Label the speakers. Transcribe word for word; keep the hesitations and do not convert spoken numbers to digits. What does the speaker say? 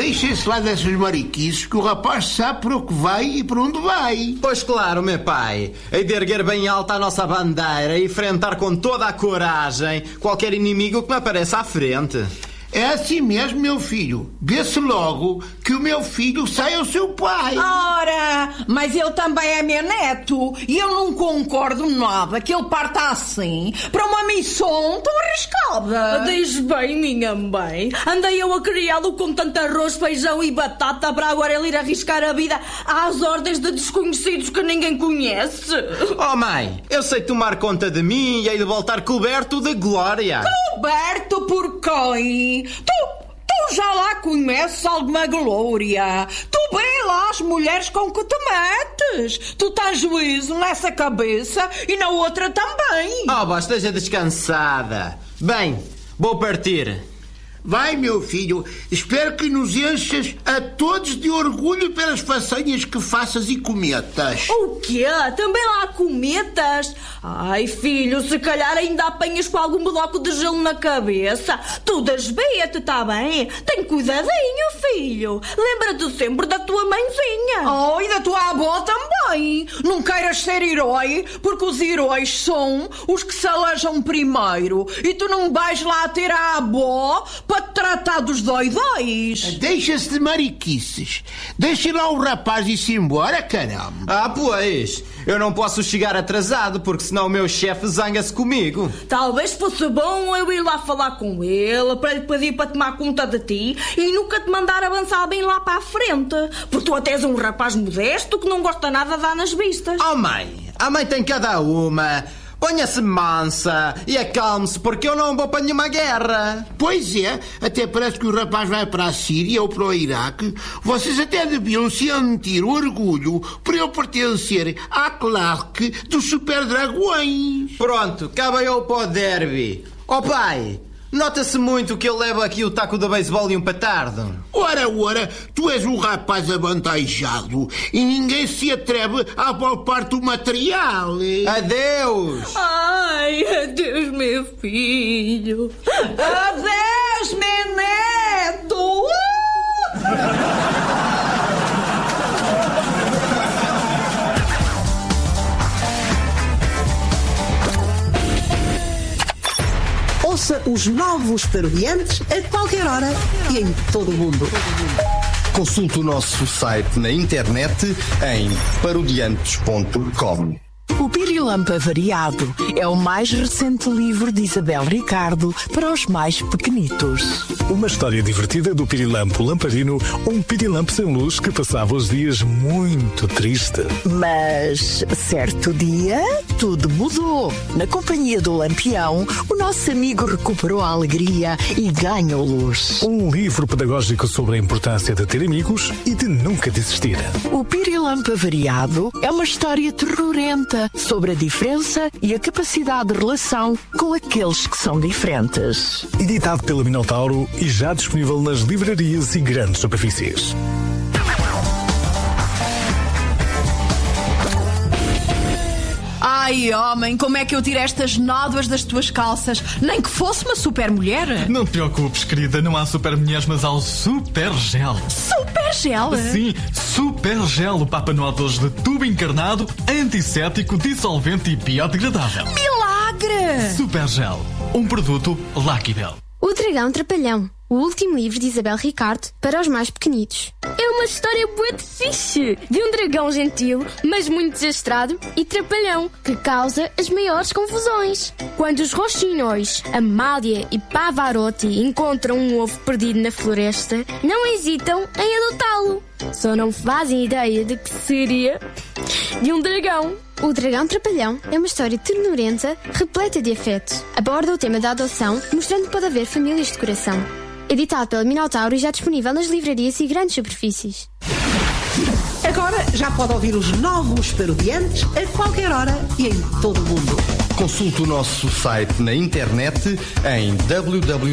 Speaker 1: deixem-se lá dessas mariquices que o rapaz sabe para o que vai e para onde vai.
Speaker 2: Pois claro, meu pai. Hei de erguer bem alta a nossa bandeira e enfrentar com toda a coragem qualquer inimigo que me apareça à frente.
Speaker 1: É assim mesmo, meu filho. Vê-se logo que o meu filho sai ao seu pai.
Speaker 3: Ora, mas ele também é meu neto e eu não concordo nada que ele parta assim para uma missão tão arriscada.
Speaker 4: Diz bem, minha mãe. Andei eu a criá-lo com tanto arroz, feijão e batata para agora ele ir arriscar a vida às ordens de desconhecidos que ninguém conhece.
Speaker 2: Oh mãe, eu sei tomar conta de mim e hei de voltar coberto de glória.
Speaker 3: Coberto por quem? Tu, tu já lá conheces alguma glória? Tu vê lá as mulheres com que te metes. Tu tens juízo nessa cabeça e na outra também.
Speaker 2: Oh, vó, esteja descansada. Bem, vou partir.
Speaker 1: Vai, meu filho, espero que nos enchas a todos de orgulho pelas façanhas que faças e cometas.
Speaker 4: O quê? Também lá há cometas? Ai, filho, se calhar ainda apanhas com algum bloco de gelo na cabeça. Tu desvia-te, tá bem? Tem cuidadinho, filho. Lembra-te sempre da tua mãezinha.
Speaker 3: Oh, e da tua avó também. Não queiras ser herói, porque os heróis são os que se alejam primeiro. E tu não vais lá ter a avó para te tratar dos doidóis.
Speaker 1: Deixa-se de mariquices. Deixa lá o rapaz ir-se embora, caramba.
Speaker 2: Ah, pois. Eu não posso chegar atrasado, porque senão o meu chefe zanga-se comigo.
Speaker 4: Talvez fosse bom eu ir lá falar com ele, para lhe pedir para tomar conta de ti e nunca te mandar avançar bem lá para a frente. Porque tu até és um rapaz modesto que não gosta nada de dar nas vistas.
Speaker 2: Oh mãe, a mãe tem cada uma. Ponha-se mansa e acalme-se, porque eu não vou para nenhuma guerra.
Speaker 1: Pois é, até parece que o rapaz vai para a Síria ou para o Iraque. Vocês até deviam sentir orgulho por eu pertencer à claque dos super dragões.
Speaker 2: Pronto, cá vai eu para o derby. Oh pai, nota-se muito que eu levo aqui o taco de beisebol e um petardo.
Speaker 1: Ora, ora, tu és um rapaz avantajado e ninguém se atreve a palpar-te o material.
Speaker 2: Adeus!
Speaker 4: Ai, adeus, meu filho.
Speaker 3: Adeus, meu neto! Uh!
Speaker 5: Ouça os novos parodiantes a qualquer hora e em todo o mundo.
Speaker 6: Consulte o nosso site na internet em parodiantes ponto com.
Speaker 7: O Pirilampo Variado é o mais recente livro de Isabel Ricardo para os mais pequenitos.
Speaker 8: Uma história divertida do Pirilampo Lamparino, um pirilampo sem luz que passava os dias muito triste.
Speaker 7: Mas, certo dia, tudo mudou. Na companhia do Lampião, o nosso amigo recuperou a alegria e ganhou luz.
Speaker 8: Um livro pedagógico sobre a importância de ter amigos e de nunca desistir.
Speaker 7: O Pirilampo Variado é uma história terrorenta sobre a diferença e a capacidade de relação com aqueles que são diferentes.
Speaker 8: Editado pela Minotauro e já disponível nas livrarias e grandes superfícies.
Speaker 3: Ai, homem, como é que eu tiro estas nódoas das tuas calças? Nem que fosse uma super mulher.
Speaker 9: Não te preocupes, querida, não há super mulheres, mas há o Super Gel.
Speaker 3: Super Gel?
Speaker 9: Sim, Super Gel, o Papa Noel de tubo encarnado, antisséptico, dissolvente e biodegradável.
Speaker 3: Milagre!
Speaker 9: Super Gel, um produto Lucky Bell.
Speaker 10: O Dragão Trapalhão, o último livro de Isabel Ricardo para os mais pequenitos. É uma história muito fixe de um dragão gentil, mas muito desastrado e trapalhão, que causa as maiores confusões. Quando os roxinóis, Amália e Pavarotti encontram um ovo perdido na floresta, não hesitam em adotá-lo. Só não fazem ideia de que seria de um dragão. O Dragão Trapalhão é uma história ternurenta, repleta de afeto. Aborda o tema da adoção, mostrando que pode haver famílias de coração. Editado pela Minotauro e já disponível nas livrarias e grandes superfícies.
Speaker 5: Agora já pode ouvir os novos parodiantes a qualquer hora e em todo o mundo.
Speaker 6: Consulte o nosso site na internet em w w